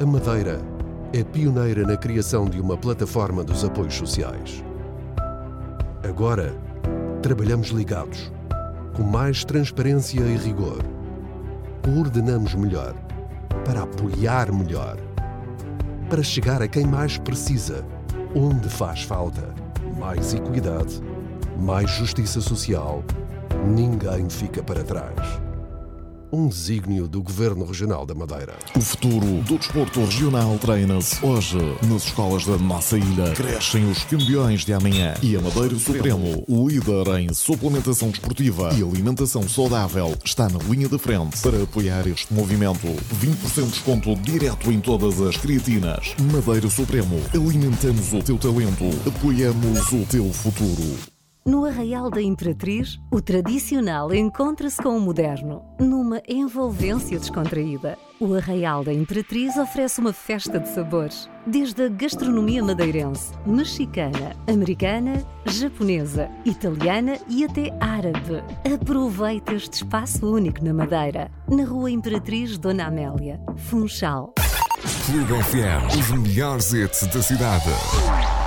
A Madeira é pioneira na criação de uma plataforma dos apoios sociais. Agora, trabalhamos ligados, com mais transparência e rigor. Coordenamos melhor, para apoiar melhor, para chegar a quem mais precisa, onde faz falta. Mais equidade, mais justiça social, ninguém fica para trás. Um desígnio do Governo Regional da Madeira. O futuro do desporto regional treina-se hoje. Nas escolas da nossa ilha crescem os campeões de amanhã. E a Madeira Supremo, líder em suplementação desportiva e alimentação saudável, está na linha da frente para apoiar este movimento. 20% de desconto direto em todas as creatinas. Madeira Supremo, alimentamos o teu talento, apoiamos o teu futuro. No Arraial da Imperatriz, o tradicional encontra-se com o moderno, numa envolvência descontraída. O Arraial da Imperatriz oferece uma festa de sabores, desde a gastronomia madeirense, mexicana, americana, japonesa, italiana e até árabe. Aproveita este espaço único na Madeira, na Rua Imperatriz Dona Amélia, Funchal. Clube FM, os melhores hits da cidade.